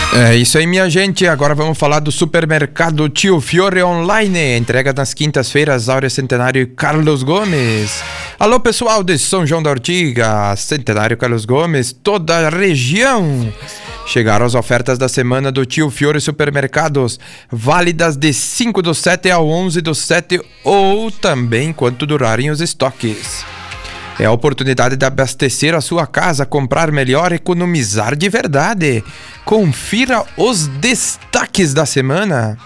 É isso aí, minha gente. Agora vamos falar do supermercado Tio Fiore Online. Entrega nas quintas-feiras, Áurea Centenário e Carlos Gomes. Alô, pessoal de São João da Ortiga, Centenário Carlos Gomes, toda a região. Chegaram as ofertas da semana do Tio Fiore Supermercados, válidas de 5/7 ao 11/7 ou também enquanto durarem os estoques. É a oportunidade de abastecer a sua casa, comprar melhor, economizar de verdade. Confira os destaques da semana.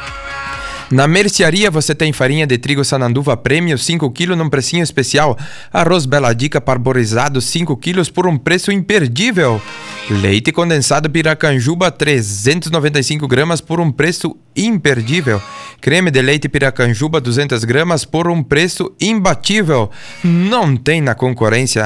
Na mercearia você tem farinha de trigo Sananduva Prêmio 5 kg num precinho especial. Arroz Bela Dica parborizado 5 kg por um preço imperdível. Leite condensado Piracanjuba 395 gramas por um preço imperdível. Creme de leite Piracanjuba 200 gramas por um preço imbatível. Não tem na concorrência.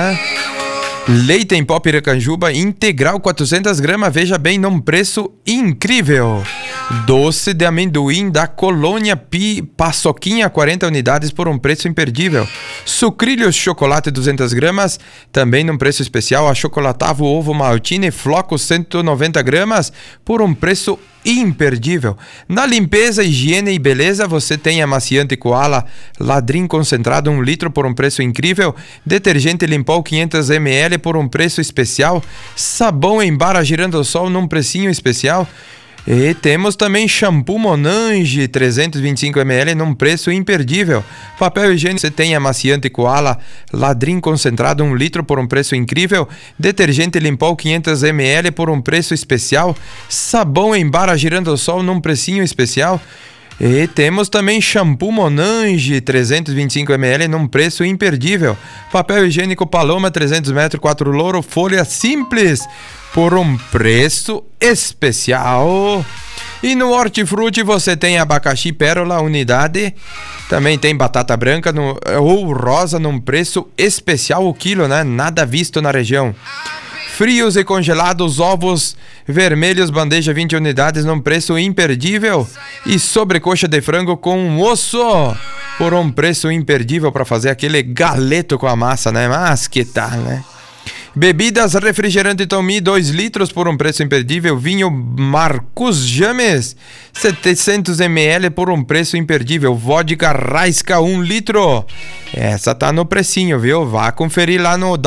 Leite em pó Piracanjuba integral 400 gramas, veja bem, num preço incrível. Doce de amendoim da Colônia Paçoquinha 40 unidades por um preço imperdível. Sucrilhos chocolate 200 gramas, também num preço especial. Achocolatavo ovo Maltine Floco 190 gramas por um preço imperdível. Na limpeza, higiene e beleza você tem amaciante Koala Ladrim concentrado 1 litro por um preço incrível. Detergente Limpol 500 ml por um preço especial. Sabão em barra Girassol num precinho especial. E temos também shampoo Monange 325 ml num preço imperdível. Papel higiênico você tem amaciante Koala Ladrim concentrado 1 litro por um preço incrível. Detergente Limpol 500 ml por um preço especial. Sabão em barra Girassol num precinho especial. E temos também shampoo Monange 325 ml num preço imperdível. Papel higiênico Paloma 300 metros 4 louro folha simples por um preço especial. E no Hortifruti você tem abacaxi Pérola unidade. Também tem batata branca ou rosa num preço especial o quilo, né? Nada visto na região. Frios e congelados, ovos vermelhos, bandeja 20 unidades num preço imperdível. E sobrecoxa de frango com osso por um preço imperdível para fazer aquele galeto com a massa, né? Mas que tal, né? Bebidas, refrigerante Tomi 2 litros por um preço imperdível. Vinho Marcus James 700 ml por um preço imperdível. Vodka Raiska 1 litro. Essa tá no precinho, viu? Vá conferir lá no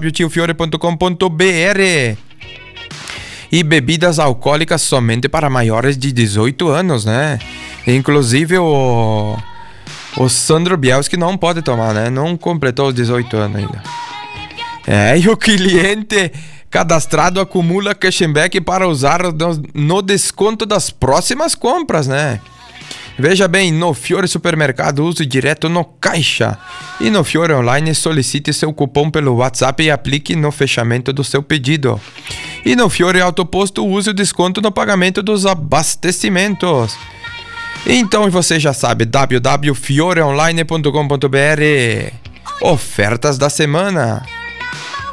www.tiofiore.com.br. E bebidas alcoólicas somente para maiores de 18 anos, né? Inclusive o Sandro Bielski não pode tomar, né? Não completou os 18 anos ainda. E o cliente cadastrado acumula cashback para usar no desconto das próximas compras, né? Veja bem, no Fiore Supermercado use direto no caixa. E no Fiore Online solicite seu cupom pelo WhatsApp e aplique no fechamento do seu pedido. E no Fiore Autoposto use o desconto no pagamento dos abastecimentos. Então você já sabe, www.fioreonline.com.br. Ofertas da semana.